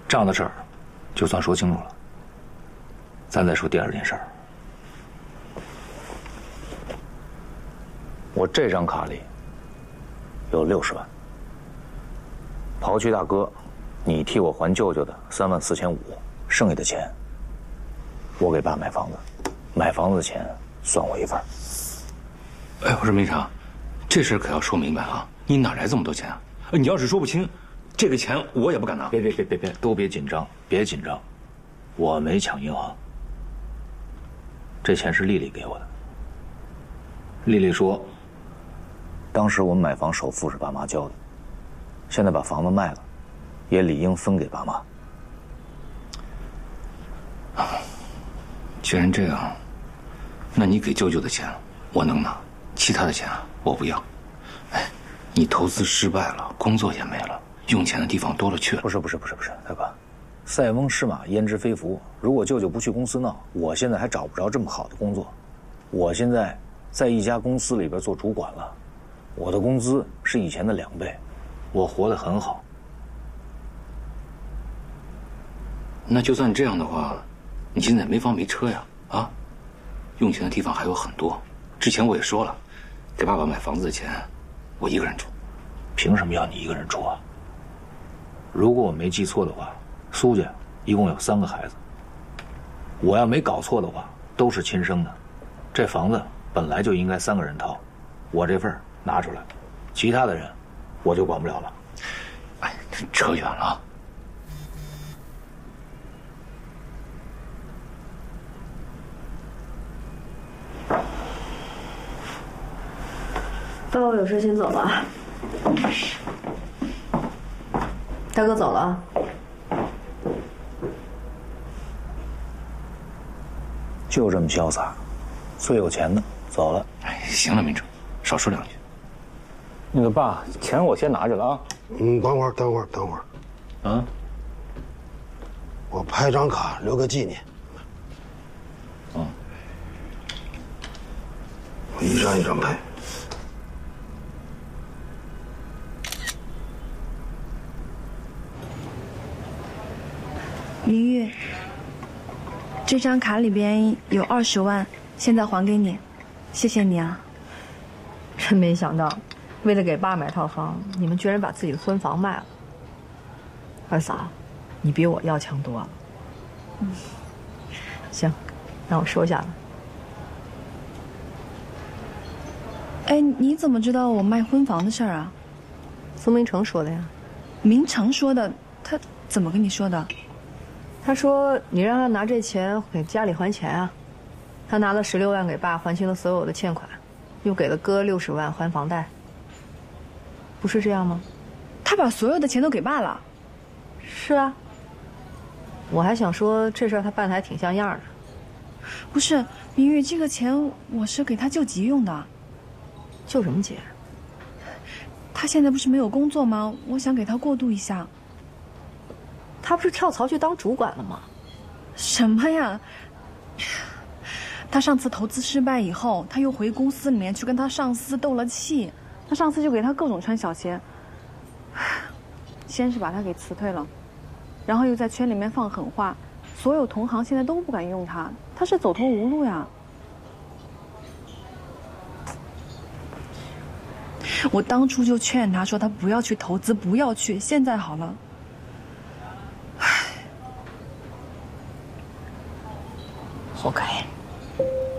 账的事儿，就算说清楚了。咱再说第二件事儿。我这张卡里有60万，刨去大哥你替我还舅舅的34500，剩下的钱我给爸买房子，买房子的钱算我一份。 哎，我说明成，这事可要说明白啊！你哪来这么多钱啊？你要是说不清，这个钱我也不敢拿。 别，都别紧张，别紧张，我没抢银行，这钱是丽丽给我的。丽丽说，当时我们买房首付是爸妈交的，现在把房子卖了，也理应分给爸妈。 既然这样，那你给舅舅的钱我能拿，其他的钱我不要。哎，你投资失败了，工作也没了，用钱的地方多了去了。 不是，大哥，塞翁失马焉知非福。如果舅舅不去公司闹，我现在还找不着这么好的工作。我现在在一家公司里边做主管了，我的工资是以前的2倍，我活得很好。 那就算这样的话，你现在没房没车呀，啊，用钱的地方还有很多。之前我也说了，给爸爸买房子的钱，我一个人出。 凭什么要你一个人出啊？如果我没记错的话，苏家一共有3个孩子，我要没搞错的话，都是亲生的。这房子本来就应该3个人掏，我这份拿出来，其他的人我就管不了了。 哎，扯远了啊。 爸，我有事先走了啊。大哥走了啊。 就这么潇洒，最有钱的走了。 哎，行了，明成，少说2句。 那个爸，钱我先拿着了啊。 等会儿。 啊？ 我拍张卡留个纪念。我一张一张拍。 林玉，这张卡里边有20万，现在还给你，谢谢你啊。 真没想到，为了给爸买套房，你们居然把自己的婚房卖了。二嫂，你比我要强多了。行，那我收下了。 哎，你怎么知道我卖婚房的事儿啊？ 苏明成说的呀。 明成说的，他怎么跟你说的？ 他说你让他拿这钱给家里还钱啊。他拿了16万给爸还清了所有的欠款，又给了哥60万还房贷。不是这样吗？ 他把所有的钱都给爸了。 是啊。我还想说这事儿他办得还挺像样的。 不是，明玉，这个钱我是给他救急用的。 救什么急？ 他现在不是没有工作吗？我想给他过渡一下。 他不是跳槽去当主管了吗？ 什么呀？他上次投资失败以后，他又回公司里面去跟他上司斗了气，他上司就给他各种穿小鞋。先是把他给辞退了，然后又在圈里面放狠话，所有同行现在都不敢用他，他是走投无路呀。我当初就劝他说他不要去投资，不要去，现在好了。 活该。